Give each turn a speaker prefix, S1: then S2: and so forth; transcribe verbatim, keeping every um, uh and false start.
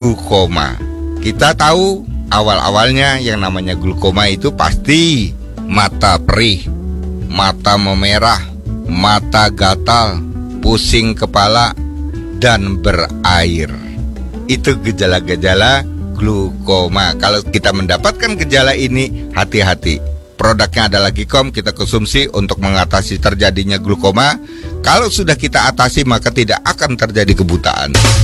S1: glukoma. Kita tahu awal-awalnya yang namanya glukoma itu pasti mata perih, mata memerah, mata gatal, pusing kepala, dan berair. Itu gejala-gejala glukoma. Kalau kita mendapatkan gejala ini, hati-hati. Produknya adalah Gikom, kita konsumsi untuk mengatasi terjadinya glukoma. Kalau sudah kita atasi, maka tidak akan terjadi kebutaan.